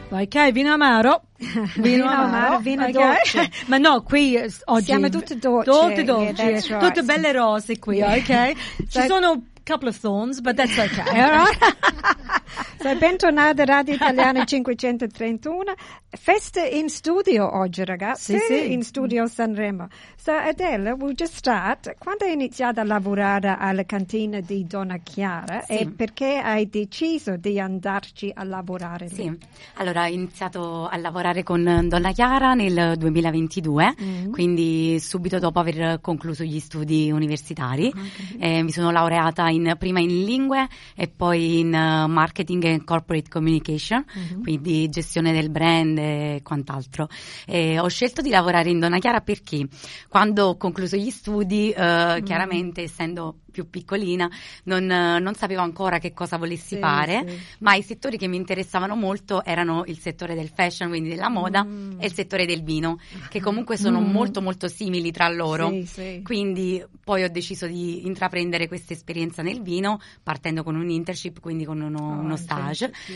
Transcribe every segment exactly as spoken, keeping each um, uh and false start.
Ok, vino amaro. Vino amaro, vino okay. dolce. Ma no, qui eh, oggi siamo tutte dolci. Tutte dolci, yeah, right. tutte belle rose qui, ok? Ci sono a couple of thorns, but that's okay, all right? So, bentornati a Radio Italiana cinquecentotrentuno. Festa in studio oggi, ragazzi, sì, sì. in studio Sanremo. So, Adele, we'll just start. Quando hai iniziato a lavorare alla cantina di Donna Chiara sì. e perché hai deciso di andarci a lavorare lì? Sì, allora ho iniziato a lavorare con Donna Chiara nel duemilaventidue, mm. quindi subito dopo aver concluso gli studi universitari. Okay. Eh, mi sono laureata in, prima in lingue e poi in uh, marketing e corporate communication, mm-hmm. quindi gestione del brand e quant'altro. E ho scelto di lavorare in Donna Chiara perché quando ho concluso gli studi, uh, mm. chiaramente essendo più piccolina, non, non sapevo ancora che cosa volessi sì, fare, sì. ma i settori che mi interessavano molto erano il settore del fashion, quindi della moda, mm. e il settore del vino, che comunque sono mm. molto molto simili tra loro. Sì, sì. Quindi poi ho deciso di intraprendere questa esperienza nel vino, partendo con un internship, quindi con uno, oh, uno stage. Sì.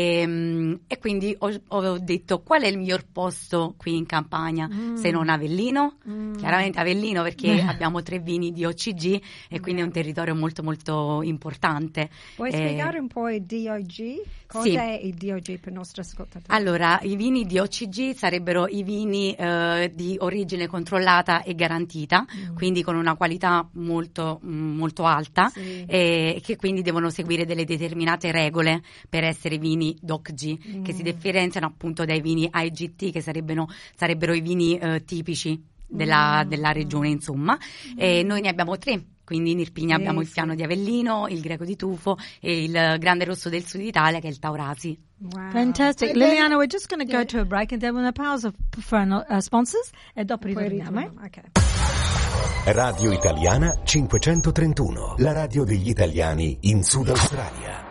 E, e quindi ho, ho detto qual è il miglior posto qui in Campania, mm. se non Avellino, mm. chiaramente Avellino perché abbiamo tre vini di O C G e quindi è un territorio molto molto importante. Puoi eh, spiegare un po' il D O G? Cos'è sì. il D O G per i nostri ascoltatori? Allora, i vini di O C G sarebbero i vini eh, di origine controllata e garantita, mm. quindi con una qualità molto molto alta sì. e che quindi devono seguire delle determinate regole per essere vini D O C G, mm. che si differenziano appunto dai vini I G T, che sarebbero, sarebbero i vini eh, tipici della, mm. della regione, insomma. Mm. E noi ne abbiamo tre. Quindi in Irpinia sì, abbiamo il Fiano sì. di Avellino, il Greco di Tufo e il Grande Rosso del Sud Italia che è il Taurasi. Wow. Fantastic. Liliana, we're just going to go to a break and then una pausa per uh, sponsors e dopo ritorniamo. Eh? Okay. Radio Italiana cinquecentotrentuno, la radio degli italiani in Sud Australia.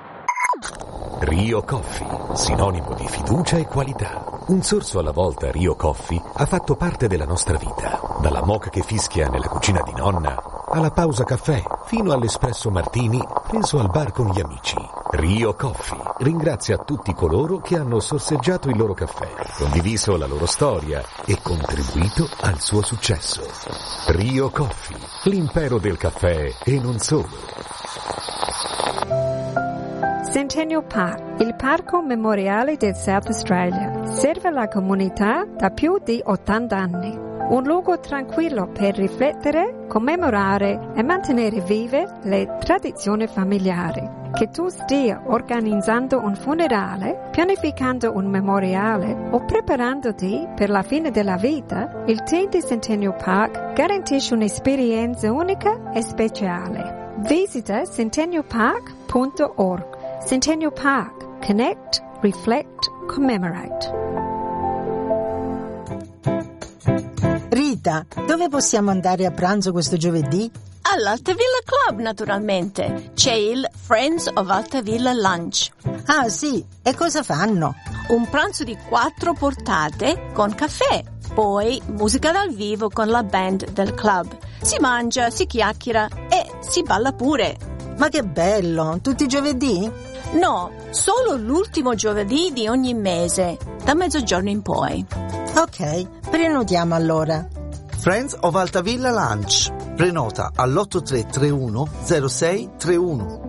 Rio Coffee, sinonimo di fiducia e qualità. Un sorso alla volta Rio Coffee ha fatto parte della nostra vita, dalla moka che fischia nella cucina di nonna alla pausa caffè, fino all'espresso martini preso al bar con gli amici. Rio Coffee ringrazia tutti coloro che hanno sorseggiato il loro caffè, condiviso la loro storia e contribuito al suo successo. Rio Coffee, l'impero del caffè e non solo. Centennial Park, il parco memoriale del South Australia, serve la comunità da più di ottanta anni. Un luogo tranquillo per riflettere, commemorare e mantenere vive le tradizioni familiari. Che tu stia organizzando un funerale, pianificando un memoriale o preparandoti per la fine della vita, il team di Centennial Park garantisce un'esperienza unica e speciale. Visita centennial park punto org. Centennial Park. Connect, reflect, commemorate. Rita, dove possiamo andare a pranzo questo giovedì? All'Alta Villa Club, naturalmente. C'è il Friends of Alta Villa Lunch. Ah, sì. E cosa fanno? Un pranzo di quattro portate con caffè. Poi musica dal vivo con la band del club. Si mangia, si chiacchiera e si balla pure. Ma che bello! Tutti i giovedì? No, solo l'ultimo giovedì di ogni mese, da mezzogiorno in poi. Ok, prenotiamo allora. Friends of Alta Villa Lunch. Prenota all'otto tre tre uno zero sei tre uno.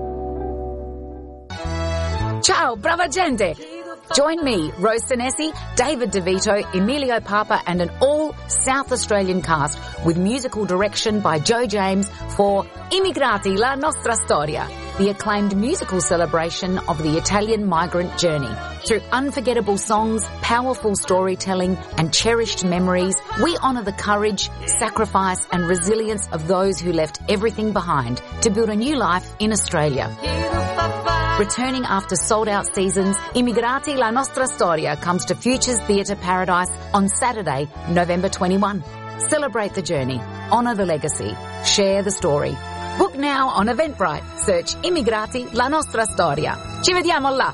Ciao, brava gente! Join me, Rose Senesi, David DeVito, Emilio Papa and an all South Australian cast with musical direction by Joe James for Immigrati, la nostra storia, the acclaimed musical celebration of the Italian migrant journey. Through unforgettable songs, powerful storytelling and cherished memories, we honour the courage, sacrifice and resilience of those who left everything behind to build a new life in Australia. Returning after sold-out seasons, Immigrati, la nostra storia comes to Futures Theatre Paradise on Saturday, November twenty-first. Celebrate the journey, honour the legacy, share the story. Book now on Eventbrite. Search Immigrati, la nostra storia. Ci vediamo là!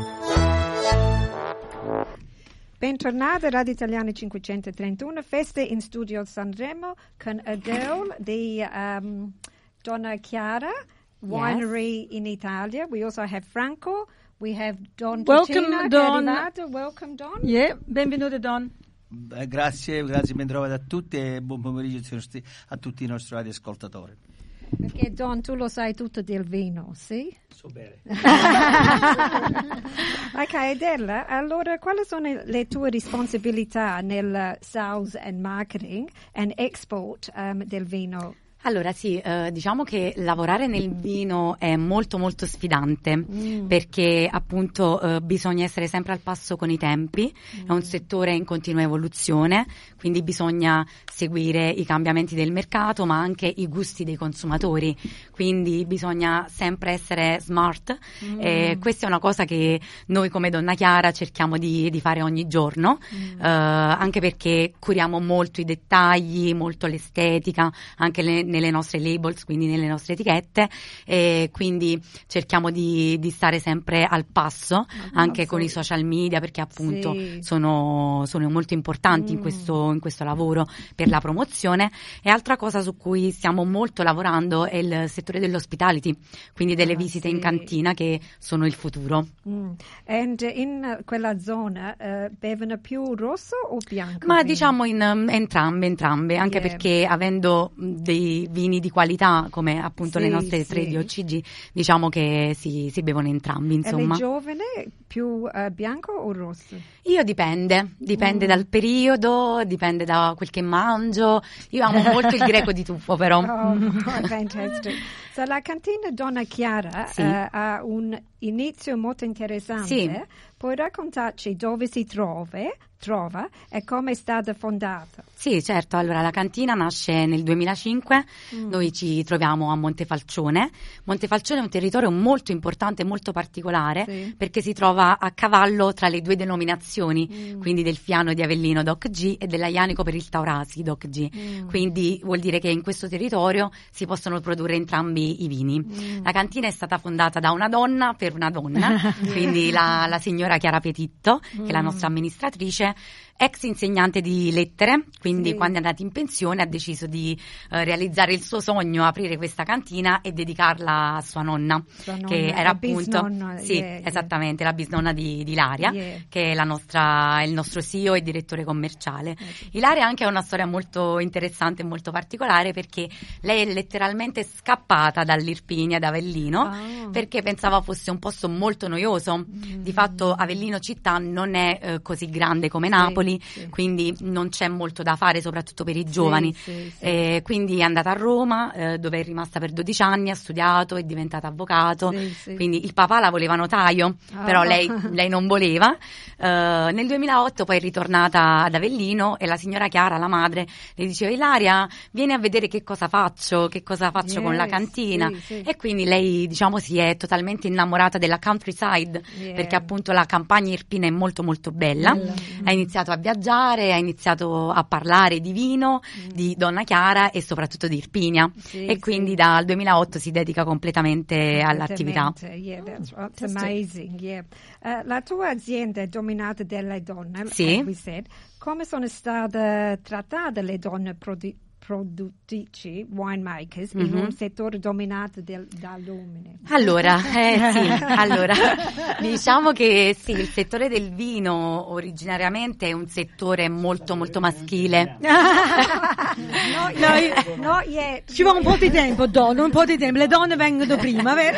Bentornati a Radio Italiana cinquecentotrentuno, feste in studio Sanremo con Adele di um, Donna Chiara Winery yes. in Italia. We also have Franco we have Don Welcome, Titina, Don. Arrivato. Welcome, Don. Yeah, benvenuto Don. Eh, Grazie, grazie ben trovati a tutti e buon pomeriggio a tutti i nostri radioascoltatori. Perché Don, tu lo sai tutto del vino, sì? So bene. Ok, Adela, allora quali sono le tue responsabilità nel sales and marketing and export um, del vino? Allora sì, eh, diciamo che lavorare nel vino è molto molto sfidante mm. perché appunto eh, bisogna essere sempre al passo con i tempi, mm. è un settore in continua evoluzione, quindi bisogna seguire i cambiamenti del mercato ma anche i gusti dei consumatori, quindi bisogna sempre essere smart mm. e questa è una cosa che noi come Donna Chiara cerchiamo di, di fare ogni giorno, mm. eh, anche perché curiamo molto i dettagli, molto l'estetica, anche le nelle nostre labels, quindi nelle nostre etichette, e quindi cerchiamo di, di stare sempre al passo oh, anche no, con sì. i social media, perché appunto sì. sono, sono molto importanti mm. in questo, in questo lavoro per la promozione. E altra cosa su cui stiamo molto lavorando è il settore dell'hospitality, quindi delle ah, visite sì. in cantina che sono il futuro. Mm. And in quella zona uh, bevono più rosso o bianco? Ma vino? Diciamo in um, entrambe, entrambe, anche yeah. perché avendo dei vini di qualità come appunto sì, le nostre tre sì. D O C G, diciamo che si, si bevono entrambi, insomma. E le giovane più uh, bianco o rosso? Io dipende, dipende mm. dal periodo, dipende da quel che mangio. Io amo molto il greco di tufo però. Oh, fantastic. So, la cantina Donna Chiara sì. uh, ha un inizio molto interessante. Sì. Puoi raccontarci dove si trova, trova e come è stata fondata? Sì, certo. Allora, la cantina nasce nel duemilacinque, mm. noi ci troviamo a Montefalcione. Montefalcione è un territorio molto importante, molto particolare, sì. perché si trova a cavallo tra le due denominazioni, mm. quindi del Fiano di Avellino D O C G e dell'Aianico per il Taurasi D O C G. Mm. Quindi vuol dire che in questo territorio si possono produrre entrambi i vini. Mm. La cantina è stata fondata da una donna per una donna, quindi la, la signora Chiara Petitto, mm. che è la nostra amministratrice, ex insegnante di lettere, quindi sì. quando è andata in pensione ha deciso di eh, realizzare il suo sogno, aprire questa cantina e dedicarla a sua nonna, sua nonna che era appunto bisnonna, sì, yeah, esattamente, yeah. la bisnonna di, di Ilaria, yeah. che è la nostra, il nostro C E O e direttore commerciale. Okay. Ilaria anche ha una storia molto interessante e molto particolare, perché lei è letteralmente scappata dall'Irpinia, da Avellino, oh. perché pensava fosse un posto molto noioso. Mm. Di fatto Avellino città non è eh, così grande come Napoli, sì, sì. quindi non c'è molto da fare, soprattutto per i giovani. Sì, sì, sì. Eh, quindi è andata a Roma, eh, dove è rimasta per dodici anni, ha studiato, è diventata avvocato. Sì, sì. Quindi il papà la voleva notaio, oh. però lei, lei non voleva. Uh, nel duemilaotto poi è ritornata ad Avellino e la signora Chiara, la madre, le diceva: Ilaria, vieni a vedere che cosa faccio, che cosa faccio yes, con la cantina. Sì, sì. E quindi lei, diciamo, si è totalmente innamorata della countryside, yeah. perché appunto la campagna irpina è molto molto bella. Bella. Ha iniziato a viaggiare, ha iniziato a parlare di vino, mm. di Donna Chiara e soprattutto di Irpinia. Sì, e quindi sì. dal duemilaotto si dedica completamente, completamente all'attività. Yeah, that's, that's amazing. Yeah. Uh, la tua azienda è dominata dalle donne, sì. like we said. Come sono state trattate le donne produ- produttrici, winemakers, mm-hmm. in un settore dominato del, dall'uomini? Allora, eh, sì, allora, diciamo che sì, il settore del vino originariamente è un settore molto molto maschile. no, no, no, yeah. Ci vuole un po' di tempo, donna, un po' di tempo, le donne vengono prima, vero?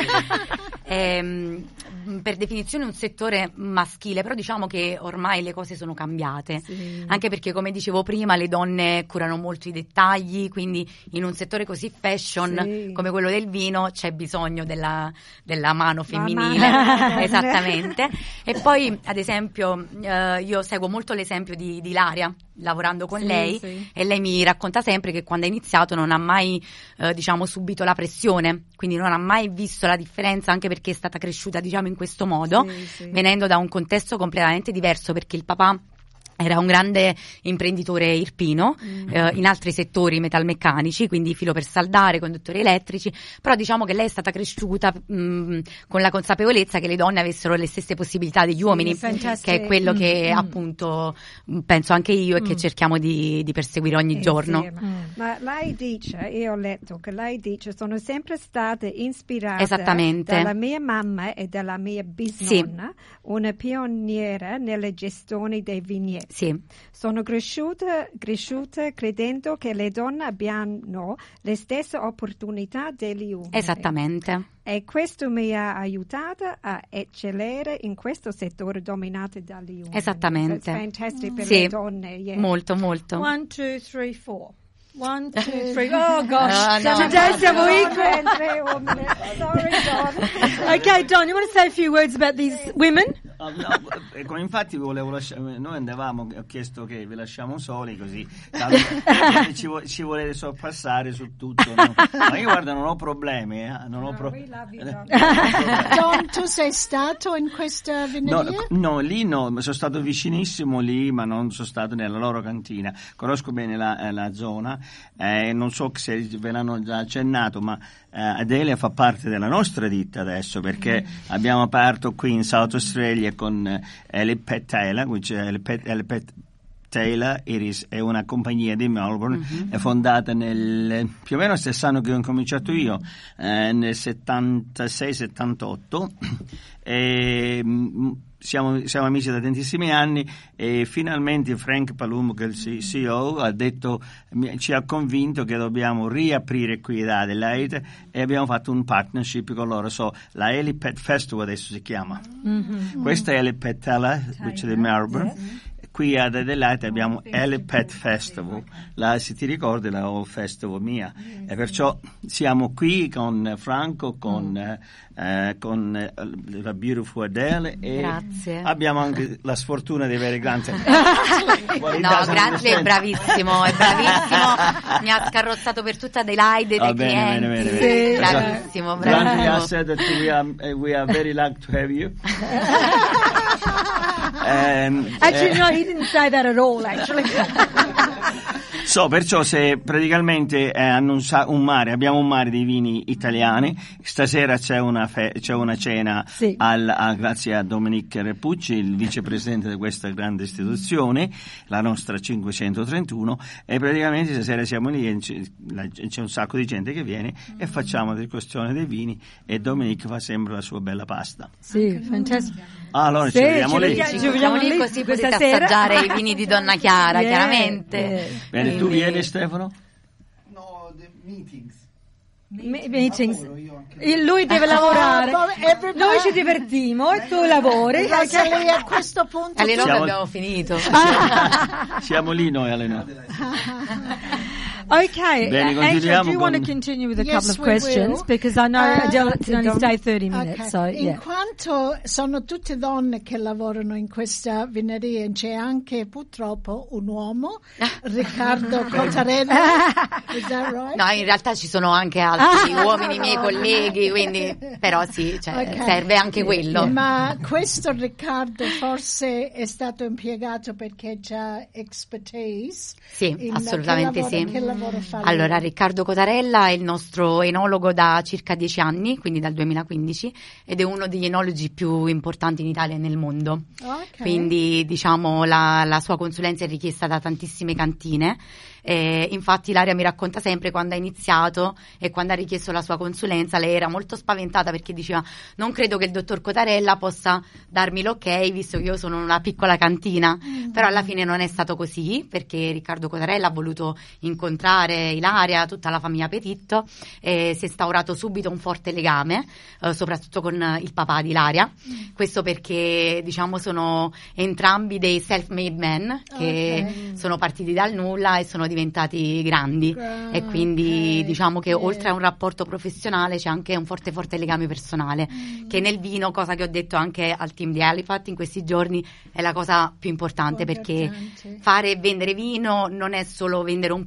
ehm, per definizione un settore maschile, però diciamo che ormai le cose sono cambiate, sì. anche perché, come dicevo prima, le donne curano molto i dettagli, quindi in un settore così fashion sì. come quello del vino c'è bisogno della, della mano femminile. Mamma. Esattamente. E poi, ad esempio, eh, io seguo molto l'esempio di, di Ilaria, lavorando con sì, lei, sì. e lei mi racconta sempre che quando ha iniziato non ha mai eh, diciamo subito la pressione, quindi non ha mai visto la differenza, anche perché è stata cresciuta, diciamo, in questo modo, sì, sì. venendo da un contesto completamente diverso, perché il papà Era un grande imprenditore irpino, mm. eh, in altri settori metalmeccanici, quindi filo per saldare, conduttori elettrici, però diciamo che lei è stata cresciuta mh, con la consapevolezza che le donne avessero le stesse possibilità degli uomini, Fantastic. che è quello mm. che mm. appunto penso anche io e mm. che cerchiamo di, di perseguire ogni eh, giorno. Sì, ma, mm. ma lei dice, io ho letto che lei dice, sono sempre state ispirate Esattamente. dalla mia mamma e dalla mia bisnonna, sì. una pioniera nella gestione dei vigneti. Sì. Sono cresciuta, cresciuta credendo che le donne abbiano le stesse opportunità degli uomini. Esattamente. E questo mi ha aiutata a eccellere in questo settore dominato dagli uomini. Esattamente. È fantastico per sì. le donne. Yeah. Molto, molto. One, two, three, four. One, two, three. Oh gosh, no, no. today siamo equal. Sorry, Don. Okay, Don, you want to say a few words about these women? Uh, no, ecco, infatti volevo lasciare, noi andavamo, ho chiesto che vi lasciamo soli così tanto, ci, ci volete sorpassare su tutto, no? Ma io guarda non ho problemi, eh? non ho pro- Don, tu sei stato in questa vineria? No, no, lì no, sono stato vicinissimo lì, ma non sono stato nella loro cantina. Conosco bene la, la zona, eh, non so se ve l'hanno già accennato, ma eh, Adelia fa parte della nostra ditta adesso, perché mm. abbiamo aperto qui in South Australia con uh, Elipet Taylor, which uh, Elipet, Elipet Taylor Iris è una compagnia di Melbourne, mm-hmm. è fondata nel più o meno stesso anno che ho incominciato io, eh, nel settantasei settantotto, e mh, siamo, siamo amici da tantissimi anni, e finalmente Frank Palumbo, che è il C E O, ha detto, ci ha convinto che dobbiamo riaprire qui ad Adelaide, e abbiamo fatto un partnership con loro. So, la Helipad Festival adesso si chiama, mm-hmm. questa è Helipad Taylor, which è di Melbourne. Yes. Qui ad Adelaide abbiamo Helipad Festival, la, se ti ricordi la All Festival mia, e perciò siamo qui con Franco, con, mm. eh, con eh, la Beautiful Adele, e Grazie. abbiamo anche la sfortuna di avere Grant. No, Grant è bravissimo, è bravissimo, mi ha scarrozzato per tutta Adelaide dei oh, clienti, bene, bene, bene, bene. bravissimo, bravissimo. Grant has said that we are, we are very lucky to have you. Um, actually, eh, no, he didn't say that at all, actually. So, perciò se praticamente eh, hanno un, sa- un mare, abbiamo un mare di vini italiani, stasera c'è una, fe- c'è una cena sì. al, a, grazie a Dominic Repucci, il vicepresidente di questa grande istituzione, la nostra cinquecentotrentuno, e praticamente stasera siamo lì e c'è, la, c'è un sacco di gente che viene e facciamo la questione dei vini, e Dominic fa sempre la sua bella pasta. Sì, fantastico. Ah, allora sì, ci vediamo lì. Ci vediamo lì così potete sera. assaggiare i vini di Donna Chiara, yeah, chiaramente. Yeah. Bene, tu vieni Stefano? No, the meetings. Me- meetings. Lui deve lavorare, noi ci divertiamo e tu lavori. A questo punto alle nove siamo... abbiamo finito. Siamo lì noi alle nove. Okay, Bene, Angela, do you con... want to continue with a yes, couple of questions? Will. Because I know uh, Adele can only stay thirty minutes. Okay. So, yeah. In quanto sono tutte donne che lavorano in questa vineria, c'è anche purtroppo un uomo, Riccardo Cottarella. Is that right? No, in realtà ci sono anche altri uomini miei colleghi, quindi però sì, cioè, okay. serve anche quello. Ma questo Riccardo forse è stato impiegato perché c'ha expertise. Sì, in, assolutamente che lavoro, sì. Che lavoro fa allora, lei? Riccardo Cotarella è il nostro enologo da circa dieci anni, quindi dal duemilaquindici, ed è uno degli enologi più importanti in Italia e nel mondo. Okay. Quindi, diciamo, la, la sua consulenza è richiesta da tantissime cantine. Eh, infatti Ilaria mi racconta sempre quando ha iniziato e quando ha richiesto la sua consulenza, lei era molto spaventata perché diceva: non credo che il dottor Cotarella possa darmi l'ok visto che io sono una piccola cantina. Mm-hmm. Però alla fine non è stato così, perché Riccardo Cotarella ha voluto incontrare Ilaria, tutta la famiglia Petitto, e si è instaurato subito un forte legame, eh, soprattutto con il papà di Ilaria. Mm-hmm. Questo perché, diciamo, sono entrambi dei self-made men che okay. sono partiti dal nulla e sono diventati grandi, ah, e quindi okay. diciamo che okay. oltre a un rapporto professionale c'è anche un forte forte legame personale, mm. che nel vino, cosa che ho detto anche al team di Helipad in questi giorni, è la cosa più importante, oh, perché fare e vendere vino non è solo vendere un prodotto,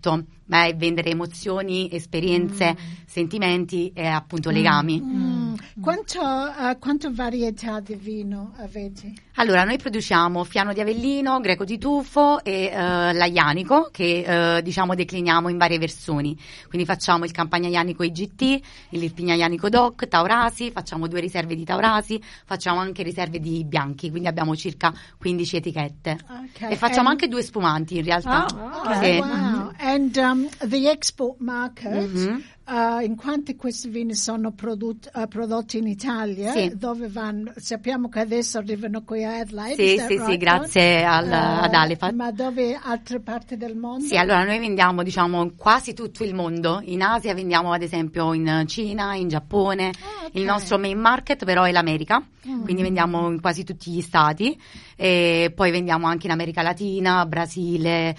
appunto è vendere emozioni, esperienze, mm. sentimenti e appunto legami. Mm. Mm. Quanto, uh, quanto varietà di vino avete? Allora, noi produciamo Fiano di Avellino, Greco di Tufo e uh, l'Aianico, che uh, diciamo decliniamo in varie versioni. Quindi facciamo il Campagna Aianico I G T, il Lirpigna Aianico DOC, Taurasi, facciamo due riserve di Taurasi, facciamo anche riserve di bianchi, quindi abbiamo circa quindici etichette. Okay. E facciamo and... anche due spumanti in realtà. Oh, okay. Sì. Wow. And um, the export market, mm-hmm. uh, in quanti questi vini sono prodot- uh, prodotti in Italia, sì. dove vanno? Sappiamo che adesso arrivano qui a Adelaide. Sì, sì, right? sì, grazie al, uh, ad Halifax. Ma dove altre parti del mondo? Sì, allora noi vendiamo diciamo quasi tutto il mondo. In Asia vendiamo ad esempio in Cina, in Giappone. Oh, okay. Il nostro main market però è l'America, mm. quindi vendiamo in quasi tutti gli stati. E poi vendiamo anche in America Latina, Brasile,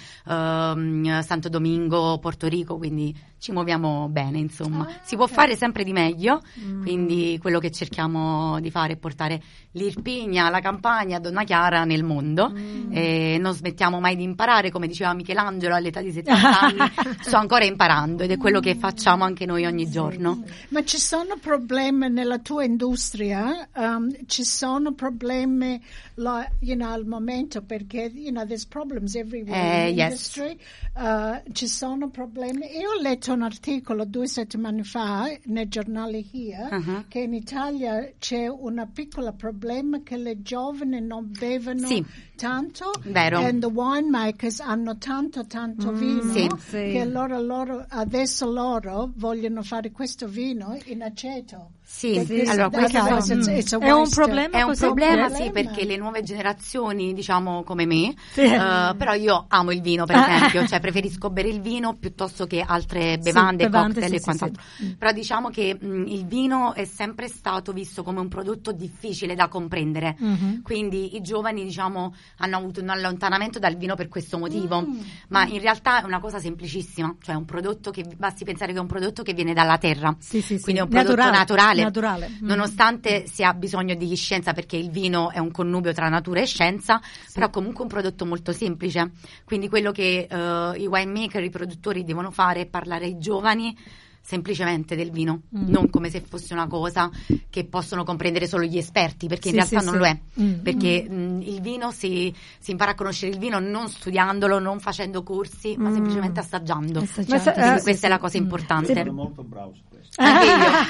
um, Santo Domingo, Porto Rico, quindi ci muoviamo bene, insomma. Ah, si può okay. fare sempre di meglio, mm. quindi quello che cerchiamo di fare è portare l'Irpigna, la Campania, Donna Chiara nel mondo mm. e non smettiamo mai di imparare, come diceva Michelangelo all'età di settanta anni, sto ancora imparando ed è quello che facciamo anche noi ogni sì, giorno. Sì. Ma ci sono problemi nella tua industria? Um, ci sono problemi lo, you know, al momento perché you know, there's problems everywhere eh, in the yes. industry. Uh, ci sono problemi. Io ho letto un articolo due settimane fa nel giornale Here uh-huh. che in Italia c'è un piccolo problema che le giovani non bevono sì. tanto Vero. and the winemakers hanno tanto tanto mm, vino sì, sì. che loro, loro adesso loro vogliono fare questo vino in aceto. Sì, sì. Allora questo mm. è un problema, è un così? problema, problema sì, perché le nuove generazioni, diciamo come me, sì. uh, però io amo il vino, per esempio, cioè preferisco bere il vino piuttosto che altre bevande, sì, bevande cocktail sì, e quant'altro. Sì, sì. Però diciamo che mh, il vino è sempre stato visto come un prodotto difficile da comprendere, mm-hmm. quindi i giovani, diciamo, hanno avuto un allontanamento dal vino per questo motivo, mm. ma in realtà è una cosa semplicissima, cioè un prodotto che basti pensare che è un prodotto che viene dalla terra, sì, sì, quindi sì. è un prodotto naturale, naturale. naturale. Mm. Nonostante si ha bisogno di scienza, perché il vino è un connubio tra natura e scienza, sì. però comunque un prodotto molto semplice, quindi quello che uh, i winemaker, i produttori devono fare è parlare ai giovani semplicemente del vino, mm. non come se fosse una cosa che possono comprendere solo gli esperti, perché sì, in realtà sì, non sì. lo è, mm. perché mm. mh, il vino si, si impara a conoscere il vino non studiandolo, non facendo corsi, mm. ma semplicemente assaggiando, assaggiando. Ma, quindi uh, questa sì, è la cosa importante. Sono molto bravo su questo. Anche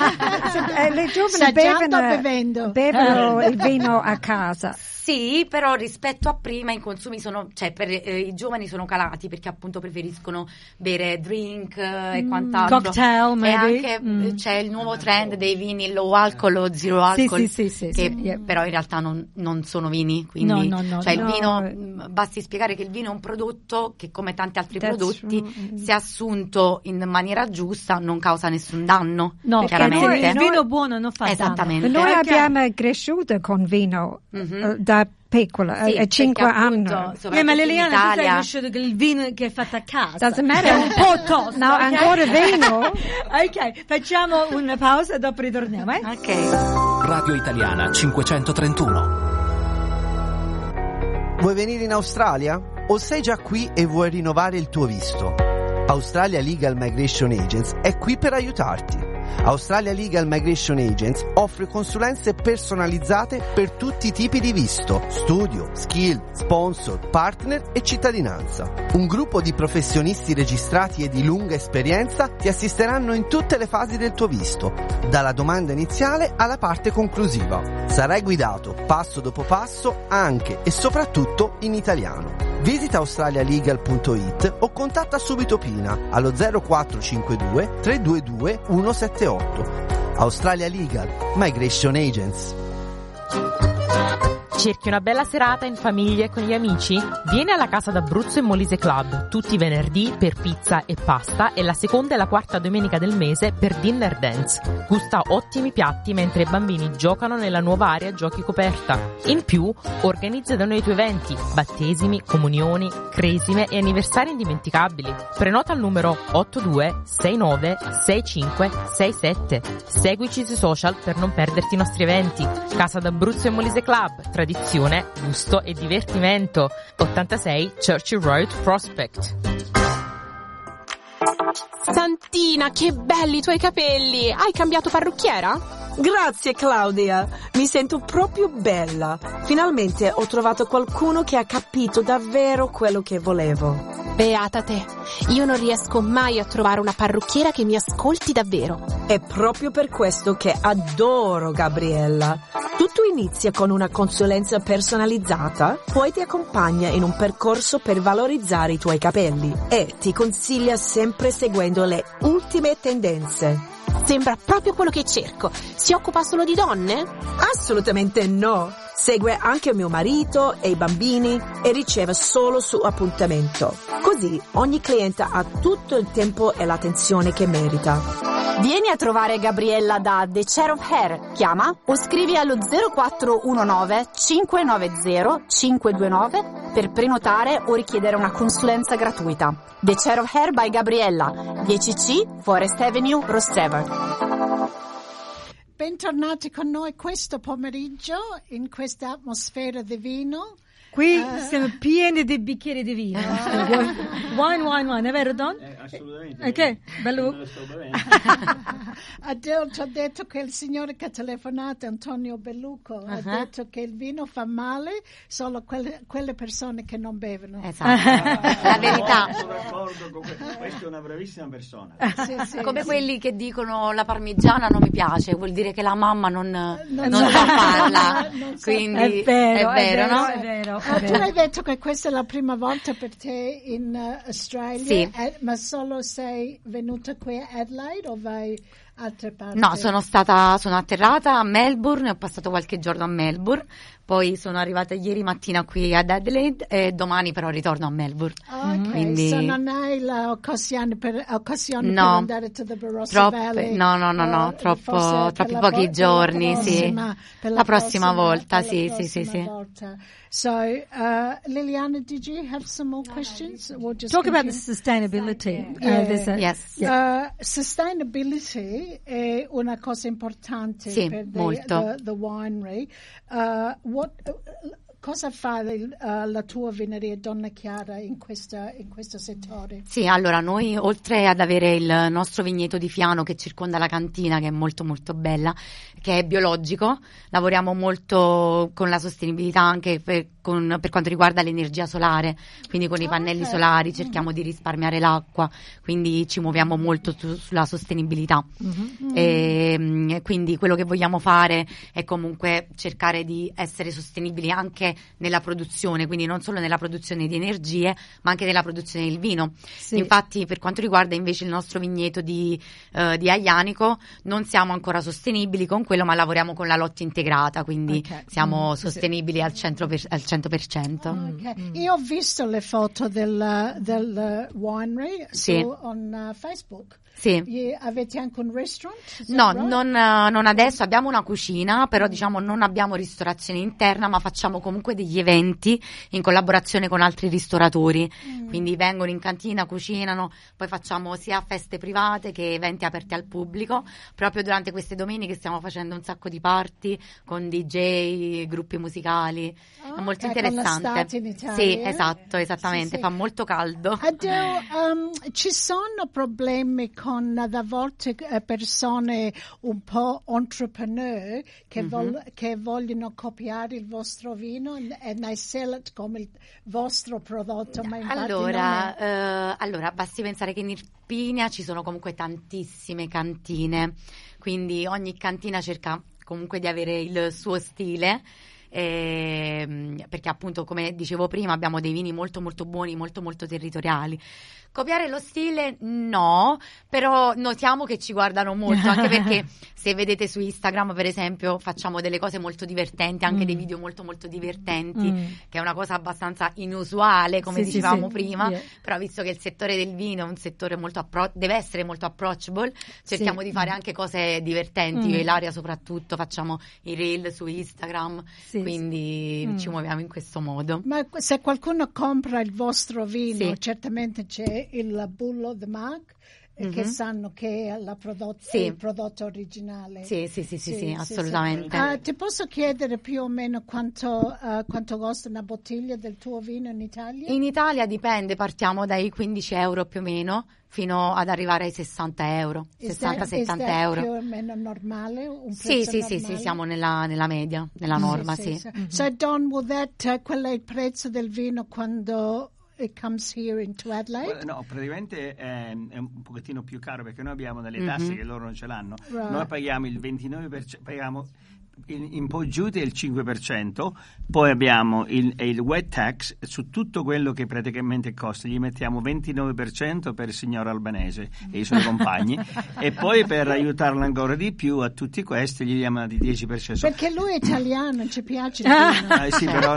io. Le giovani bevono, bevono il vino a casa. Sì, però rispetto a prima i consumi sono, cioè per eh, i giovani sono calati, perché appunto preferiscono bere drink eh, e quant'altro. Cocktail, maybe. E anche mm. c'è il nuovo trend dei vini low alcol o zero alcol, sì, sì, sì, sì, che sì. però in realtà non, non sono vini, quindi no, no, no, cioè no. il vino, basti spiegare che il vino è un prodotto che come tanti altri That's prodotti true. se assunto in maniera giusta non causa nessun danno, no, chiaramente. Noi, il vino buono non fa esattamente. danno. Noi abbiamo cresciuto con vino mm-hmm. uh, da piccola, sì, a cinque anni. Eh, ma Liliana, tu sei cresciuta con il vino che è fatto a casa. Doesn't matter. È un po' tosto. No, okay? Ancora vino. Ok, facciamo una pausa e dopo ritorniamo. Eh? Ok. Radio Italiana cinquecentotrentuno. Vuoi venire in Australia? O sei già qui e vuoi rinnovare il tuo visto? Australia Legal Migration Agents è qui per aiutarti. Australia Legal Migration Agents offre consulenze personalizzate per tutti i tipi di visto, studio, skill, sponsor, partner e cittadinanza. Un gruppo di professionisti registrati e di lunga esperienza ti assisteranno in tutte le fasi del tuo visto, dalla domanda iniziale alla parte conclusiva. Sarai guidato passo dopo passo anche e soprattutto in italiano. Visita australialegal punto it o contatta subito Pina allo zero quattro cinque due tre due due uno sette otto. Australia Legal Migration Agents. Cerchi una bella serata in famiglia e con gli amici? Vieni alla Casa d'Abruzzo e Molise Club tutti i venerdì per pizza e pasta e la seconda e la quarta domenica del mese per dinner dance. Gusta ottimi piatti mentre i bambini giocano nella nuova area giochi coperta. In più, organizza da noi i tuoi eventi, battesimi, comunioni, cresime e anniversari indimenticabili. Prenota al numero otto due sei nove sei cinque sei sette. Seguici sui social per non perderti i nostri eventi. Casa d'Abruzzo e Molise Club, tradizione, gusto e divertimento. ottantasei Churchill Road, Prospect. Santina, che belli i tuoi capelli! Hai cambiato parrucchiera? Grazie Claudia, mi sento proprio bella. Finalmente ho trovato qualcuno che ha capito davvero quello che volevo. Beata te, io non riesco mai a trovare una parrucchiera che mi ascolti davvero. È proprio per questo che adoro Gabriella. Tutto inizia con una consulenza personalizzata, poi ti accompagna in un percorso per valorizzare i tuoi capelli e ti consiglia sempre seguendo le ultime tendenze. Sembra proprio quello che cerco. Si occupa solo di donne? Assolutamente no. Segue anche mio marito e i bambini e riceve solo su appuntamento. Così ogni cliente ha tutto il tempo e l'attenzione che merita. Vieni a trovare Gabriella da The Chair of Hair. Chiama o scrivi allo zero quattro uno nove cinque nove zero cinque due nove per prenotare o richiedere una consulenza gratuita. The Chair of Hair by Gabriella, dieci C Forest Avenue, Rostrevor. Bentornati con noi questo pomeriggio in questa atmosfera di vino. Qui uh, siamo pieni di bicchieri di vino. Wine, wine, wine, è vero Don? Eh, assolutamente. Ok, bello. Adele ci ha detto che il signore che ha telefonato, Antonio Belluco, uh-huh. ha detto che il vino fa male solo quelle, quelle persone che non bevono. Esatto, la verità. Sono d'accordo con que- questa è una bravissima persona. Sì, sì, come sì. quelli che dicono la parmigiana non mi piace, vuol dire che la mamma non, non, non sa farla. Non sa. Quindi è vero, è vero, è vero no? È vero. Ah, tu hai detto che questa è la prima volta per te in uh, Australia, sì. eh, ma solo sei venuta qui a Adelaide o vai altre parti? No, sono stata, sono atterrata a Melbourne, ho passato qualche giorno a Melbourne, poi sono arrivata ieri mattina qui ad Adelaide e domani però ritorno a Melbourne. Ok, quindi... so non hai l'occasione per, occasione no, per andare to the Barossa troppe, Valley? No, no, no, no, troppo, troppi pochi vo- giorni, prossima, sì. Per la, la prossima prossima, volta, per sì, la sì, sì, sì. Volta. So, uh, Liliana, did you have some more questions? We'll just Talk continue. about the sustainability. Yeah. Uh, this, uh, yes. Uh, sustainability è una cosa importante sì, per the, molto. the, the winery. Uh, what, uh, cosa fa il, uh, la tua vineria Donna Chiara in, questa, in questo settore? Sì, allora noi oltre ad avere il nostro vigneto di fiano che circonda la cantina, che è molto molto bella, che è biologico, lavoriamo molto con la sostenibilità anche per, con, per quanto riguarda l'energia solare, quindi con i pannelli okay. solari cerchiamo mm-hmm. di risparmiare l'acqua, quindi ci muoviamo molto su, sulla sostenibilità. Mm-hmm. E, quindi quello che vogliamo fare è comunque cercare di essere sostenibili anche nella produzione, quindi non solo nella produzione di energie ma anche nella produzione del vino. Sì. Infatti per quanto riguarda invece il nostro vigneto di, uh, di Aglianico non siamo ancora sostenibili con quello, ma lavoriamo con la lotta integrata, quindi okay. siamo mm, sostenibili sì. al, cento per, al cento per cento. Okay. Mm. Io ho visto le foto del, del winery sì. su on uh, Facebook. Sì. E avete anche un restaurant? No, right? non, uh, non adesso, abbiamo una cucina, però diciamo non abbiamo ristorazione interna, ma facciamo comunque degli eventi in collaborazione con altri ristoratori, mm. quindi vengono in cantina, cucinano, poi facciamo sia feste private che eventi aperti al pubblico. Proprio durante queste domeniche stiamo facendo un sacco di party con D J, gruppi musicali, oh, è molto okay, interessante. In Italia, sì, esatto, esattamente, sì, sì. Fa molto caldo. Adele, um, ci sono problemi con a volte persone un po' entrepreneur che, mm-hmm. vol- che vogliono copiare il vostro vino e ne sell it come il vostro prodotto, ma allora, eh, allora basti pensare che in Irpinia ci sono comunque tantissime cantine, quindi ogni cantina cerca comunque di avere il suo stile. Eh, perché appunto come dicevo prima abbiamo dei vini molto molto buoni, molto molto territoriali. Copiare lo stile no, però notiamo che ci guardano molto, anche perché se vedete su Instagram per esempio facciamo delle cose molto divertenti, anche mm. dei video molto molto divertenti, mm. che è una cosa abbastanza inusuale come sì, dicevamo sì, prima, sì. però visto che il settore del vino è un settore molto appro- deve essere molto approachable, cerchiamo sì. di fare anche cose divertenti, mm. io e Ilaria soprattutto facciamo i reel su Instagram, sì, quindi sì. ci muoviamo in questo modo. Ma se qualcuno compra il vostro vino, sì. certamente c'è il bullo, the mark, mm-hmm. che sanno che è la prodotto, sì. il prodotto originale. Sì, sì, sì, sì, sì, sì assolutamente. Sì. Uh, ti posso chiedere più o meno quanto, uh, quanto costa una bottiglia del tuo vino in Italia? In Italia dipende, partiamo dai quindici euro più o meno fino ad arrivare ai sessanta euro, sessanta settanta euro. È più o meno normale? Un sì, sì, normale? sì, sì, siamo nella, nella media, nella norma, sì. sì. sì. Mm-hmm. So Don, will that, uh, qual è il prezzo del vino quando it comes here into Adelaide? No, praticamente è, è un pochettino più caro perché noi abbiamo delle tasse mm-hmm. che loro non ce l'hanno. Right. Noi paghiamo il ventinove per cento, paghiamo in, in poi giù del cinque per cento, poi abbiamo il, il wet tax su tutto quello che praticamente costa, gli mettiamo ventinove per cento per il signor albanese e i suoi compagni e poi per aiutarlo ancora di più a tutti questi gli diamo di dieci per cento. Perché lui è italiano, ci piace il vino. Eh, sì, però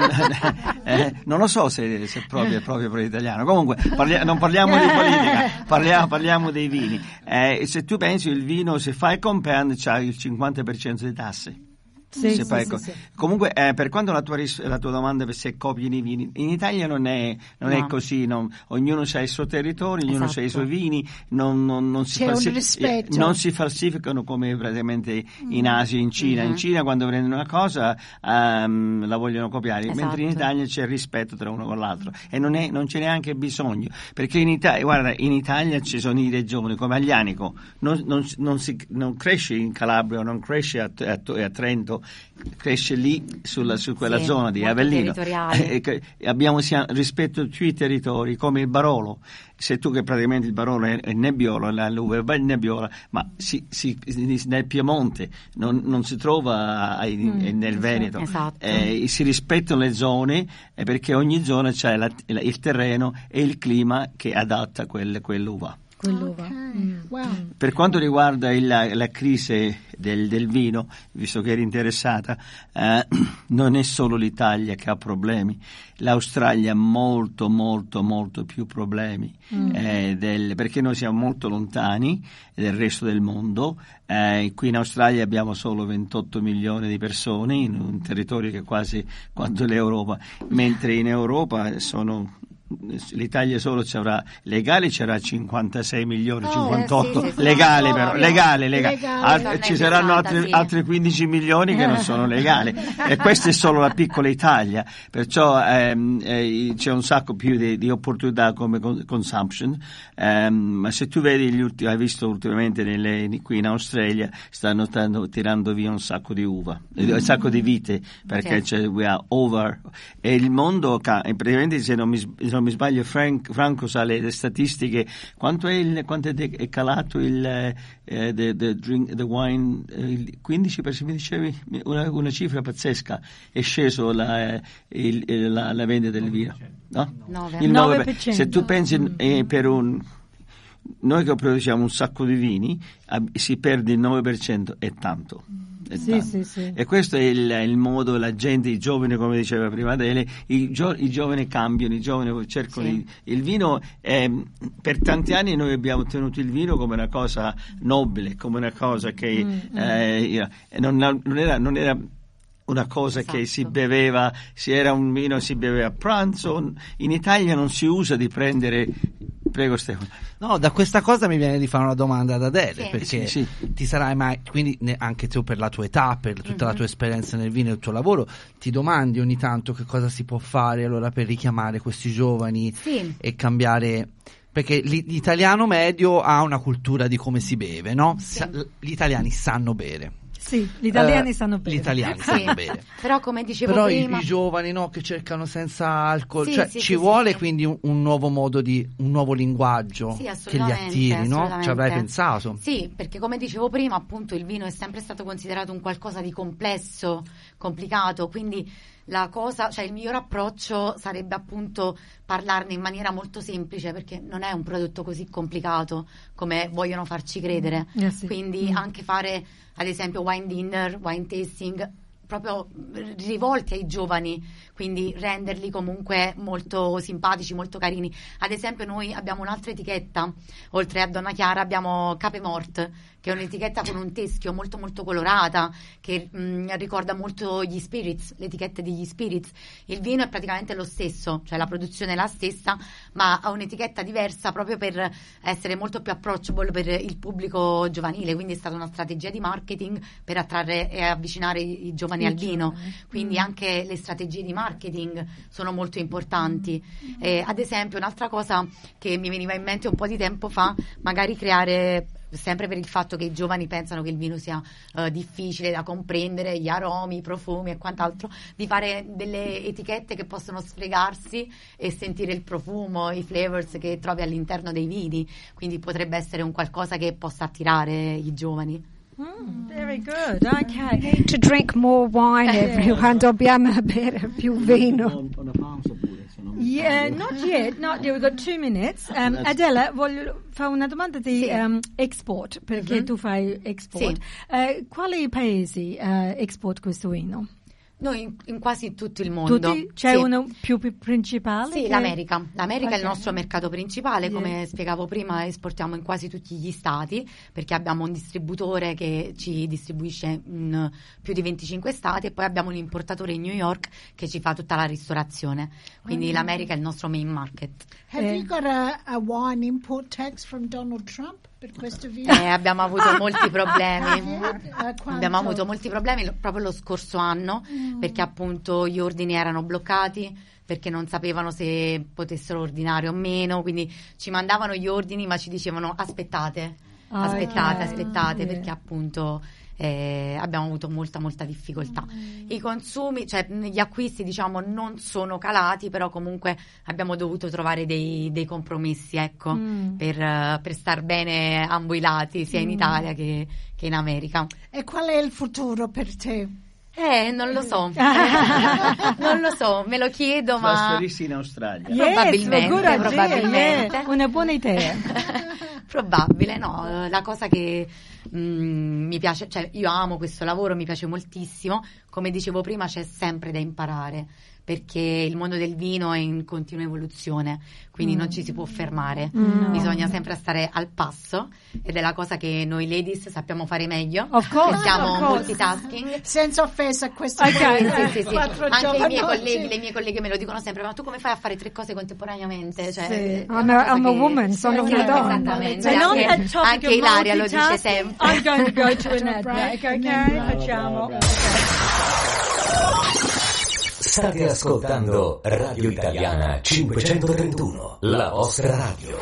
eh, non lo so se, se proprio, è proprio per l'italiano. Comunque parlia, non parliamo di politica, parliamo, parliamo dei vini. Eh, se tu pensi il vino, se fai compound c'ha il cinquanta per cento di tasse. Sì, sì, sì, sì, sì. Comunque eh, per quanto la tua, la tua domanda se copiano i vini, in Italia non è, non no. è così, no. Ognuno ha il suo territorio, ognuno esatto. ha i suoi vini, non, non, non, si falsif- non si falsificano come praticamente in Asia, in Cina. Mm-hmm. In Cina quando prendono una cosa um, la vogliono copiare, esatto. mentre in Italia c'è il rispetto tra uno con l'altro e non, è, non ce n'è neanche bisogno, perché in Italia, guarda, in Italia ci sono i regioni come Aglianico, non, non, non, si, non cresce in Calabria, non cresce a, a, a Trento, cresce lì sulla, su quella sì, zona di Avellino. Eh, abbiamo sia, rispetto ai tuoi territori come il Barolo, se tu che praticamente il Barolo è, è Nebbiolo, la, l'uva è Nebbiolo, ma si, si, nel Piemonte non, non si trova ai, mm, nel Veneto, esatto. eh, si rispettano le zone eh, perché ogni zona c'è la, il terreno e il clima che adatta quelle, quell'uva. Okay. Mm. Wow. Per quanto riguarda il, la, la crisi del, del vino, visto che eri interessata, eh, non è solo l'Italia che ha problemi, l'Australia ha molto molto molto più problemi mm. eh, del, perché noi siamo molto lontani del resto del mondo. Eh, qui in Australia abbiamo solo ventotto milioni di persone in un territorio che è quasi quanto l'Europa, mentre in Europa sono l'Italia solo ci avrà legale c'era cinquantasei milioni, oh, cinquantotto sì, sì, legale no, però legale, legale. legale. Alt- ci saranno altri, altri quindici milioni che non sono legali e questa è solo la piccola Italia, perciò ehm, eh, c'è un sacco più di, di opportunità come con- consumption, ehm, ma se tu vedi gli ultimi, hai visto ultimamente nelle, qui in Australia stanno, stanno tirando via un sacco di uva, mm. un sacco di vite perché okay. c'è we are over e il mondo praticamente se non mi, se non mi sbaglio Frank, Franco sa le, le statistiche, quanto è, il, quanto è, de, è calato il eh, the, the drink, the wine, eh, il quindici per cento mi dicevi una, una cifra pazzesca, è sceso la, il, la, la vendita del vino, no? nove. Il nove per cento. Se tu pensi eh, per un noi che produciamo un sacco di vini ab, si perde il nove per cento, è tanto. Sì, sì, sì. E questo è il, il modo, la gente, i giovani, come diceva prima Adele, i, gio, i giovani cambiano, i giovani cercano sì. il, il vino. Eh, per tanti anni noi abbiamo ottenuto il vino come una cosa nobile, come una cosa che mm, eh, mm. Non, non era, non era una cosa esatto. che si beveva, se era un vino si beveva a pranzo. In Italia non si usa di prendere. Prego Stefano. No, da questa cosa mi viene di fare una domanda ad Adele, sì. perché sì, sì. ti sarai mai, quindi anche tu per la tua età, per tutta mm-hmm. la tua esperienza nel vino e il tuo lavoro, ti domandi ogni tanto che cosa si può fare allora per richiamare questi giovani sì. e cambiare, perché l'italiano medio ha una cultura di come si beve, no? Sì. Sa, gli italiani sanno bere. Sì, gli italiani uh, sanno bere. Gli italiani sì. sanno bere. Però come dicevo Però prima... i, i giovani no, che cercano senza alcol, sì, cioè sì, ci sì, vuole sì, quindi un, un nuovo modo di, un nuovo linguaggio sì, che li attiri, no? Ci avrai pensato? Sì, perché come dicevo prima appunto il vino è sempre stato considerato un qualcosa di complesso, complicato, quindi la cosa, cioè il miglior approccio sarebbe appunto parlarne in maniera molto semplice, perché non è un prodotto così complicato come vogliono farci credere. Eh sì. Quindi mm. anche fare ad esempio wine dinner, wine tasting proprio rivolti ai giovani, quindi renderli comunque molto simpatici, molto carini. Ad esempio noi abbiamo un'altra etichetta, oltre a Donna Chiara abbiamo Cape Mort, che è un'etichetta con un teschio molto molto colorata, che mh, ricorda molto gli spirits, le etichette degli spirits. Il vino è praticamente lo stesso, cioè la produzione è la stessa, ma ha un'etichetta diversa proprio per essere molto più approachable per il pubblico giovanile, quindi è stata una strategia di marketing per attrarre e avvicinare i, i giovani al vino. Quindi mm. anche le strategie di marketing sono molto importanti. Mm. Eh, ad esempio, un'altra cosa che mi veniva in mente un po' di tempo fa, magari creare, sempre per il fatto che i giovani pensano che il vino sia uh, difficile da comprendere, gli aromi, i profumi e quant'altro, di fare delle etichette che possono sfregarsi e sentire il profumo, i flavors che trovi all'interno dei vini, quindi potrebbe essere un qualcosa che possa attirare i giovani. Mm, very good, okay. Need to drink more wine, everyone. Dobbiamo bere più vino. Yeah, not yet, not yet. We've got two minutes. Um, Adela, voglio fare una domanda di Sì. um, export, perché Mm-hmm. tu fai export. Sì. Uh, quali paesi uh, export questo vino? Noi in, in quasi tutto il mondo. Tutti? C'è Sì. uno più, più principale? Sì, che... l'America. L'America Okay. è il nostro mercato principale, Yeah. come spiegavo prima, esportiamo in quasi tutti gli stati, perché abbiamo un distributore che ci distribuisce in più di venticinque stati e poi abbiamo un importatore in New York che ci fa tutta la ristorazione. Quindi Okay. l'America è il nostro main market. Have Eh. you got a, a wine import tax from Donald Trump per questo vino? Eh, abbiamo avuto molti problemi. Eh, quanto? Abbiamo avuto molti problemi lo- proprio lo scorso anno, Mm. perché appunto gli ordini erano bloccati, perché non sapevano se potessero ordinare o meno, quindi ci mandavano gli ordini ma ci dicevano aspettate, Ah, aspettate, ok. aspettate, Yeah. perché appunto eh, abbiamo avuto molta molta difficoltà. I consumi, cioè gli acquisti diciamo non sono calati, però comunque abbiamo dovuto trovare dei, dei compromessi, ecco, Mm. per, eh, per star bene ambuilati sia in Mm. Italia che, che in America. E qual è il futuro per te? Eh, non lo so, non lo so, me lo chiedo, ma Trasferirsi in Australia. Yes, probabilmente, good idea, probabilmente. yeah. Una buona idea. Probabile, no, la cosa che mm, mi piace, cioè io amo questo lavoro, mi piace moltissimo, come dicevo prima c'è sempre da imparare, perché il mondo del vino è in continua evoluzione, quindi Mm. non ci si può fermare, Mm. bisogna sempre stare al passo ed è la cosa che noi ladies sappiamo fare meglio, Of course, che siamo of course. multitasking. Senza offesa a questo Ok, paese, sì, sì, sì. quattro Anche i miei giovanotti. colleghi, le mie colleghe me lo dicono sempre, ma tu come fai a fare tre cose contemporaneamente? Cioè, Sì. è I'm una a, cosa I'm a che- woman, sono Sì, una donna. esattamente. And on that Anche, topic anche of Ilaria lo dice multitasking, sempre. I'm going to go to an ad break, break, and ok? then- Facciamo. State ascoltando Radio Italiana cinquecentotrentuno, la vostra radio.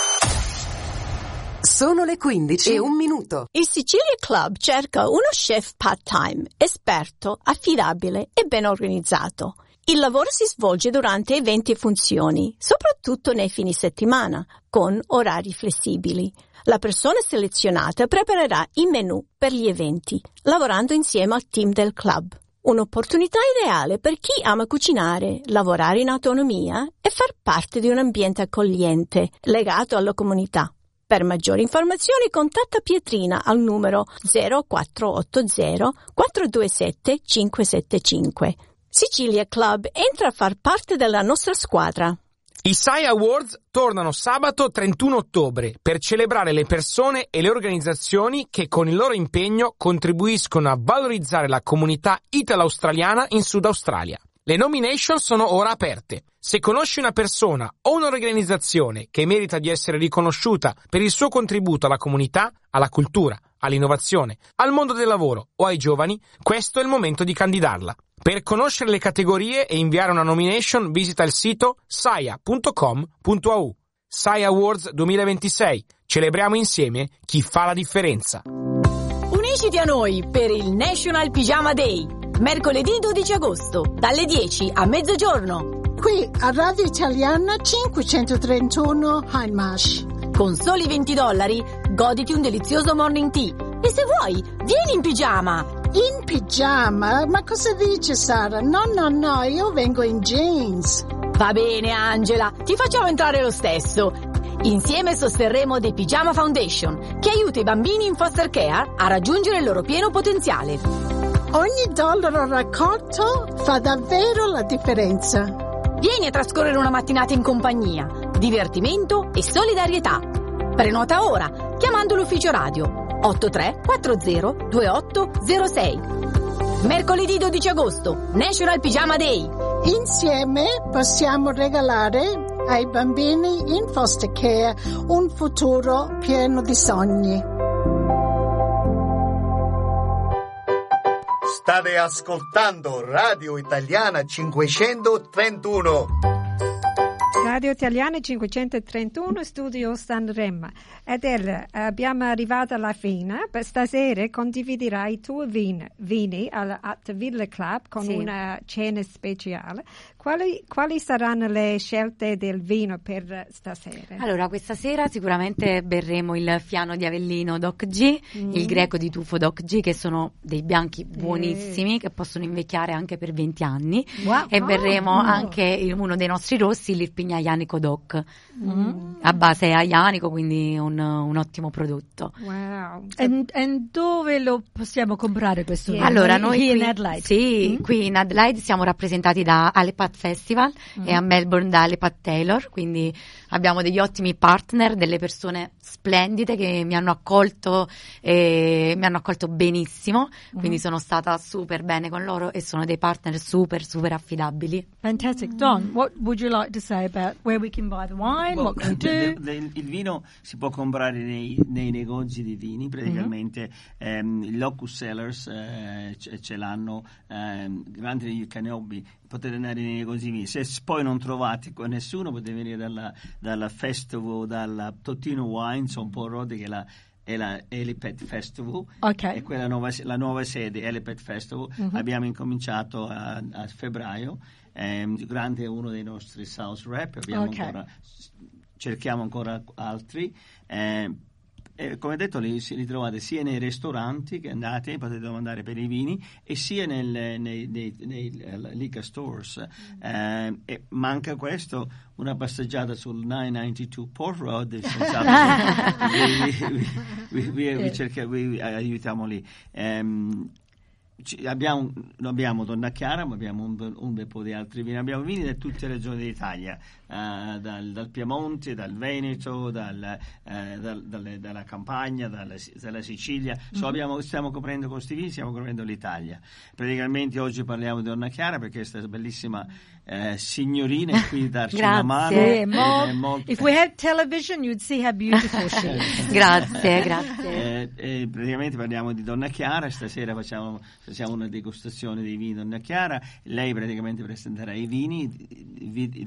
Sono le quindici e un minuto. Il Sicilia Club cerca uno chef part-time, esperto, affidabile e ben organizzato. Il lavoro si svolge durante eventi e funzioni, soprattutto nei fine settimana, con orari flessibili. La persona selezionata preparerà i menù per gli eventi, lavorando insieme al team del club. Un'opportunità ideale per chi ama cucinare, lavorare in autonomia e far parte di un ambiente accogliente, legato alla comunità. Per maggiori informazioni contatta Pietrina al numero zero quattro otto zero quattro due sette cinque sette cinque. Sicilia Club entra a far parte della nostra squadra. I S A I Awards tornano sabato trentuno ottobre per celebrare le persone e le organizzazioni che con il loro impegno contribuiscono a valorizzare la comunità italo-australiana in Sud Australia. Le nomination sono ora aperte. Se conosci una persona o un'organizzazione che merita di essere riconosciuta per il suo contributo alla comunità, alla cultura, all'innovazione, al mondo del lavoro o ai giovani, questo è il momento di candidarla. Per conoscere le categorie e inviare una nomination visita il sito saia punto com punto a u. S A I Awards duemilaventisei. Celebriamo insieme chi fa la differenza. Unisciti a noi per il National Pyjama Day, mercoledì dodici agosto, dalle dieci a mezzogiorno. Qui a Radio Italiana cinquecentotrentuno Hindmarsh. Con soli venti dollari, goditi un delizioso morning tea. E se vuoi, vieni in pigiama. In pigiama? Ma cosa dice Sara? No, no, no, io vengo in jeans. Va bene, Angela, ti facciamo entrare lo stesso. Insieme sosterremo The Pyjama Foundation, che aiuta i bambini in foster care a raggiungere il loro pieno potenziale. Ogni dollaro raccolto fa davvero la differenza. Vieni a trascorrere una mattinata in compagnia, divertimento e solidarietà. Prenota ora, chiamando l'ufficio radio otto tre quattro zero due otto zero sei. Mercoledì dodici agosto, National Pyjama Day. Insieme possiamo regalare ai bambini in foster care un futuro pieno di sogni. State ascoltando Radio Italiana cinquecentotrentuno. Radio Italiana cinquecentotrentuno, studio Sanremo. Adele, abbiamo arrivato alla fine. Per stasera condividerai i tuoi vini, vini at Villa Club con sì. una cena speciale. Quali, quali saranno le scelte del vino per stasera? Allora, questa sera sicuramente berremo il Fiano di Avellino Doc G, mm. il Greco di Tufo Doc G, che sono dei bianchi buonissimi, eh. che possono invecchiare anche per venti anni. Wow. E berremo oh. anche il, uno dei nostri rossi, l'Irpigna Ianico Doc, mm. a base aianico, quindi un, un ottimo prodotto. Wow. E, e dove lo possiamo comprare questo vino? Allora, noi qui qui in Adelaide? Sì, mm. qui in Adelaide siamo rappresentati da Alepat Festival mm. e a Melbourne da Alepat Taylor, quindi abbiamo degli ottimi partner, delle persone splendide che mi hanno accolto e mi hanno accolto benissimo, quindi mm. sono stata super bene con loro e sono dei partner super super affidabili. Fantastic. Don, what would you like to say about where we can buy the wine? Well, what can we do? The, the, il vino si può comprare nei, nei negozi di vini, praticamente mm-hmm. ehm, i Locus Sellers eh, ce, ce l'hanno, ehm, grandi degli Canobbi, potete andare nei negozi di vini. Se poi non trovate con nessuno, potete venire dalla, dalla Festival, dalla Totino Wines, un po' rodi che la è la Helipad Festival, okay. è quella nuova, la nuova sede Helipad Festival. Mm-hmm. Abbiamo incominciato a, a febbraio. Eh, Grande è uno dei nostri sales rep, abbiamo okay. ancora, cerchiamo ancora altri. Eh, eh, come detto, li, li trovate sia nei ristoranti che andate, potete domandare per i vini, e sia nel, nei, nei, nei, nei liquor stores. Eh, e manca questo, una passeggiata sul novecentonnovantadue Port Road, vi, vi, vi, vi, cerchiamo, vi aiutiamo lì. Um, Abbiamo, non abbiamo Donna Chiara, ma abbiamo un, un bel po' di altri vini. Abbiamo vini da tutte le regioni d'Italia, uh, dal, dal Piemonte, dal Veneto, dal, uh, dal, dalle, dalla Campania, dalla, dalla Sicilia. Mm-hmm. So, abbiamo, stiamo coprendo questi vini, stiamo coprendo l'Italia. Praticamente oggi parliamo di Donna Chiara perché questa bellissima uh, signorina è qui a darci una mano. Grazie. Mo- molto... If we had television, you'd see how beautiful she is. Grazie, grazie. Eh, eh, praticamente parliamo di Donna Chiara, stasera facciamo facciamo una degustazione dei vini Donna Chiara. Lei praticamente presenterà i vini, i, i,